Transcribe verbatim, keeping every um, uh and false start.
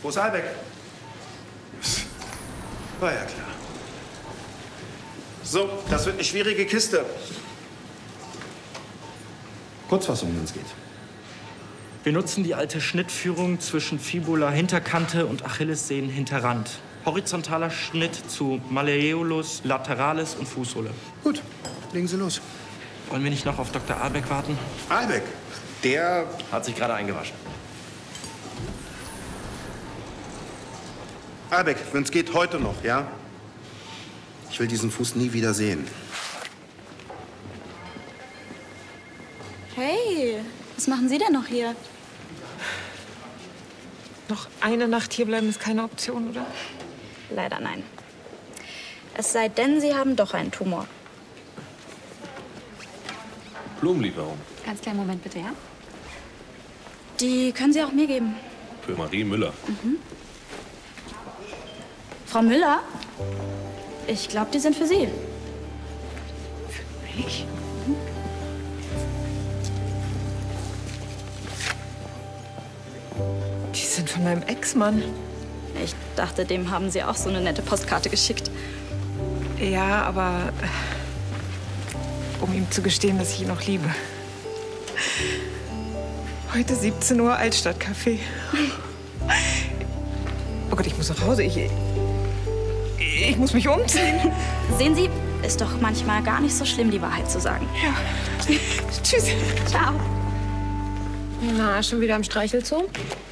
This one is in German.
Wo ist Albeck? War ja klar. So, das wird eine schwierige Kiste. Kurzfassung, wenn es geht. Wir nutzen die alte Schnittführung zwischen Fibula Hinterkante und Achillessehnen Hinterrand. Horizontaler Schnitt zu Malleolus lateralis und Fußsohle. Gut, legen Sie los. Wollen wir nicht noch auf Doktor Albeck warten? Albeck, der hat sich gerade eingewaschen. Albeck, wenn es geht, heute noch, ja? Ich will diesen Fuß nie wieder sehen. Hey, was machen Sie denn noch hier? Noch eine Nacht hierbleiben ist keine Option, oder? Leider nein. Es sei denn, Sie haben doch einen Tumor. Blumenlieferung. Ganz kleinen Moment bitte, ja? Die können Sie auch mir geben. Für Marie Müller. Mhm. Frau Müller? Ich glaube, die sind für Sie. Für mich? Mhm. Die sind von meinem Ex-Mann. Ich dachte, dem haben Sie auch so eine nette Postkarte geschickt. Ja, aber äh, um ihm zu gestehen, dass ich ihn noch liebe. Heute siebzehn Uhr Altstadtcafé. Oh Gott, ich muss nach Hause. Ich, ich muss mich umziehen. Sehen Sie, ist doch manchmal gar nicht so schlimm, die Wahrheit zu sagen. Ja. Tschüss. Ciao. Na, schon wieder am Streichelzoo?